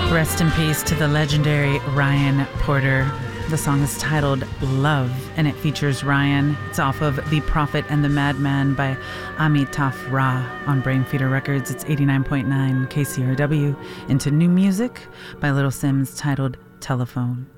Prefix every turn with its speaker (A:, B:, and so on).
A: Rest in peace to the legendary Ryan Porter. The song is titled Love, and it features Ryan. It's off of The Prophet and the Madman by Amitav Ra on Brainfeeder Records. It's 89.9 KCRW. Into new music by Little Sims titled Telephone.